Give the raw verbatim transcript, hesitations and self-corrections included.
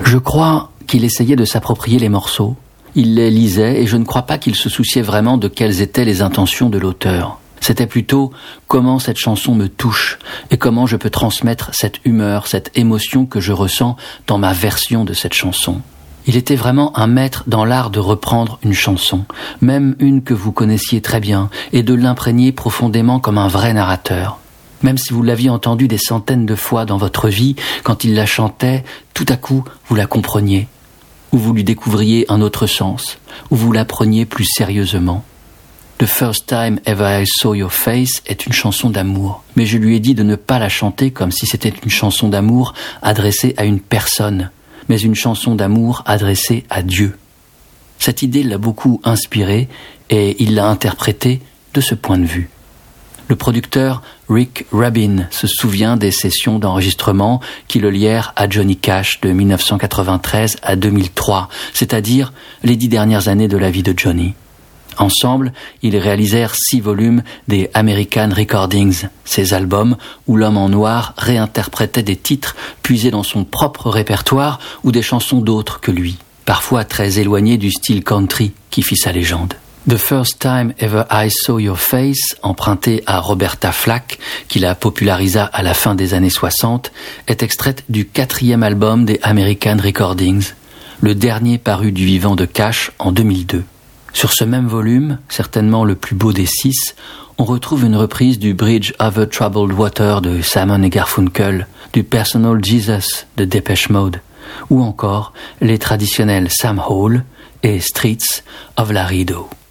Je crois qu'il essayait de s'approprier les morceaux. Il les lisait et je ne crois pas qu'il se souciait vraiment de quelles étaient les intentions de l'auteur. C'était plutôt comment cette chanson me touche et comment je peux transmettre cette humeur, cette émotion que je ressens dans ma version de cette chanson. Il était vraiment un maître dans l'art de reprendre une chanson, même une que vous connaissiez très bien, et de l'imprégner profondément comme un vrai narrateur. Même si vous l'aviez entendue des centaines de fois dans votre vie, quand il la chantait, tout à coup, vous la compreniez, ou vous lui découvriez un autre sens, ou vous la preniez plus sérieusement. The First Time Ever I Saw Your Face est une chanson d'amour, mais je lui ai dit de ne pas la chanter comme si c'était une chanson d'amour adressée à une personne, mais une chanson d'amour adressée à Dieu. Cette idée l'a beaucoup inspiré et il l'a interprétée de ce point de vue. Le producteur Rick Rubin se souvient des sessions d'enregistrement qui le lièrent à Johnny Cash de dix-neuf cent quatre-vingt-treize à deux mille trois, c'est-à-dire les dix dernières années de la vie de Johnny. Ensemble, ils réalisèrent six volumes des American Recordings, ces albums où l'homme en noir réinterprétait des titres puisés dans son propre répertoire ou des chansons d'autres que lui, parfois très éloignées du style country qui fit sa légende. The First Time Ever I Saw Your Face, emprunté à Roberta Flack, qui la popularisa à la fin des années soixante, est extraite du quatrième album des American Recordings, le dernier paru du vivant de Cash en deux mille deux. Sur ce même volume, certainement le plus beau des six, on retrouve une reprise du Bridge Over Troubled Water de Simon et Garfunkel, du Personal Jesus de Depeche Mode, ou encore les traditionnels Sam Hall et Streets of Laredo.